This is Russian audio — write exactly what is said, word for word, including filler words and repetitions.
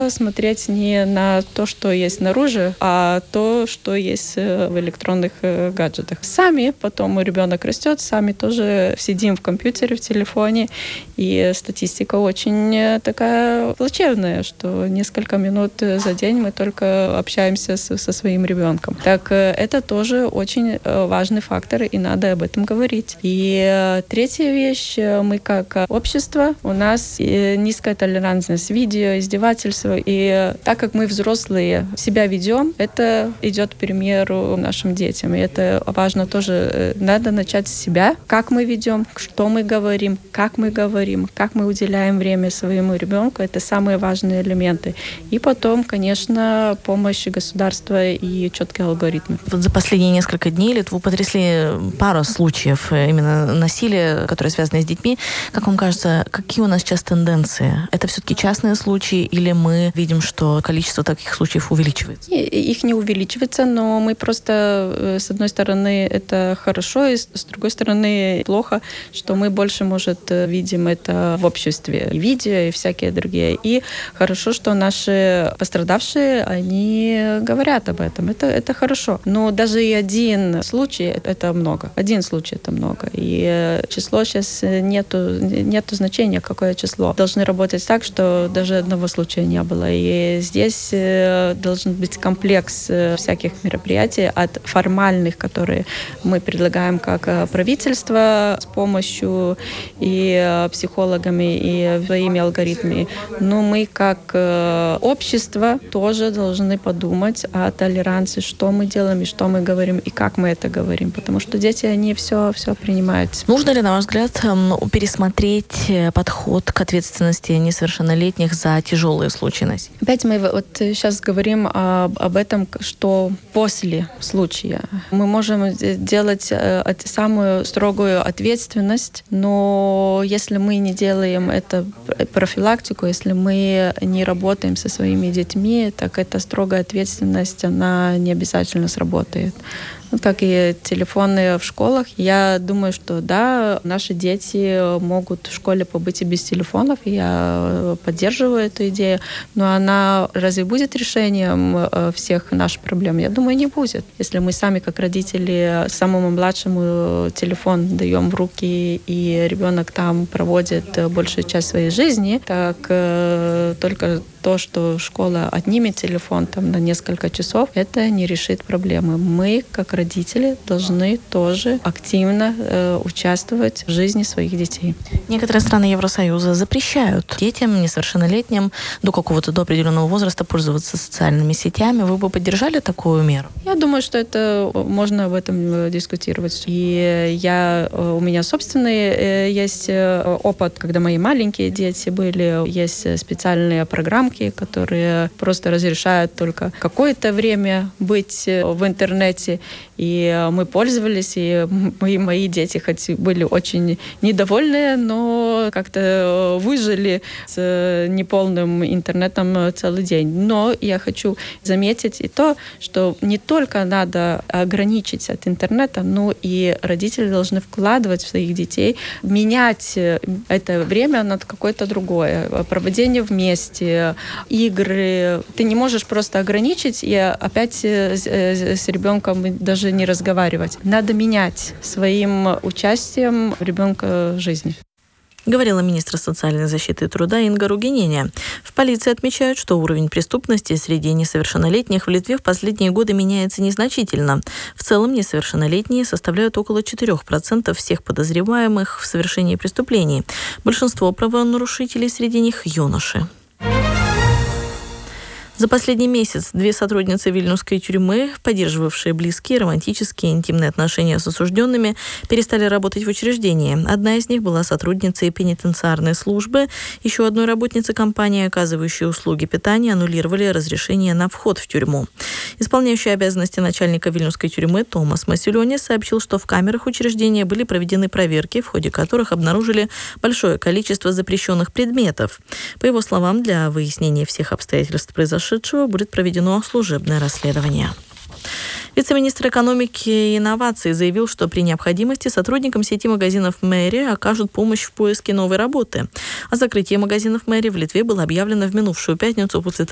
Смотреть не на то, что есть снаружи, а то, что есть в электронных гаджетах. Сами, потом ребенок растет, сами тоже сидим в компьютере, в телефоне, и статистика очень такая плачевная, что несколько минут за день мы только общаемся с, со своим ребенком. Так это тоже очень важный фактор, и надо об этом говорить. И третья вещь, мы как общество, у нас низкая толерантность видео, издевательства. И так как мы взрослые себя ведем, это идет к примеру нашим детям. И это важно тоже. Надо начать с себя. Как мы ведем, что мы говорим, как мы говорим, как мы уделяем время своему ребенку. Это самые важные элементы. И потом, конечно, помощь государства и четкие алгоритмы. Вот за последние несколько дней Литву потрясли пару случаев именно насилия, которые связаны с детьми. Как вам кажется, какие у нас сейчас тенденции? Это все-таки частные случаи или мы видим, что количество таких случаев увеличивается? Их не увеличивается, но мы просто, с одной стороны, это хорошо, и с другой стороны, плохо, что мы больше, может, видим это в обществе. И видео, и всякие другие. И хорошо, что наши пострадавшие, они говорят об этом. Это, это хорошо. Но даже и один случай — это много. Один случай — это много. И число сейчас нету, нету значения, какое число. Должны работать так, что даже одного случая не было. И здесь должен быть комплекс всяких мероприятий от формальных, которые мы предлагаем как правительство с помощью и психологами, и своими алгоритмами. Но мы как общество тоже должны подумать о толеранции, что мы делаем, и что мы говорим, и как мы это говорим. Потому что дети, они все, все принимают. Нужно ли, на ваш взгляд, пересмотреть подход к ответственности несовершеннолетних за тяжелые случаи насилия? Опять мы вот сейчас говорим об, об этом, что после случая. Мы можем делать самую строгую ответственность, но если мы не делаем это профилактику, если мы не работаем со своими детьми, так эта строгая ответственность, она не обязательно сработает. Как и телефоны в школах. Я думаю, что да, наши дети могут в школе побыть и без телефонов. Я поддерживаю эту идею. Но она разве будет решением всех наших проблем? Я думаю, не будет. Если мы сами, как родители, самому младшему телефон даем в руки, и ребенок там проводит большую часть своей жизни, так только то, что школа отнимет телефон там на несколько часов, это не решит проблемы. Мы, как родители, должны тоже активно э, участвовать в жизни своих детей. Некоторые страны Евросоюза запрещают детям, несовершеннолетним, до какого-то до определенного возраста пользоваться социальными сетями. Вы бы поддержали такую меру? Я думаю, что это можно об этом дискутировать. И я, у меня собственный есть опыт, когда мои маленькие дети были, есть специальные программы, которые просто разрешают только какое-то время быть в интернете. И мы пользовались, и мои, мои дети хоть были очень недовольны, но как-то выжили с неполным интернетом целый день. Но я хочу заметить и то, что не только надо ограничить от интернета, но и родители должны вкладывать в своих детей, менять это время на какое-то другое. Проведение вместе, игры. Ты не можешь просто ограничить и опять с, с ребенком даже не разговаривать. Надо менять своим участием ребенка в жизни. Говорила министр социальной защиты и труда Инга Ругиненя. В полиции отмечают, что уровень преступности среди несовершеннолетних в Литве в последние годы меняется незначительно. В целом несовершеннолетние составляют около четыре процента всех подозреваемых в совершении преступлений. Большинство правонарушителей среди них – юноши. За последний месяц две сотрудницы Вильнюсской тюрьмы, поддерживавшие близкие, романтические, интимные отношения с осужденными, перестали работать в учреждении. Одна из них была сотрудницей пенитенциарной службы. Еще одной работнице компании, оказывающей услуги питания, аннулировали разрешение на вход в тюрьму. Исполняющий обязанности начальника Вильнюсской тюрьмы Томас Масилёнис сообщил, что в камерах учреждения были проведены проверки, в ходе которых обнаружили большое количество запрещенных предметов. По его словам, для выяснения всех обстоятельств произошедшего будет проведено служебное расследование. Вице-министр экономики и инноваций заявил, что при необходимости сотрудникам сети магазинов Мэри окажут помощь в поиске новой работы. О закрытии магазинов Мэри в Литве было объявлено в минувшую пятницу после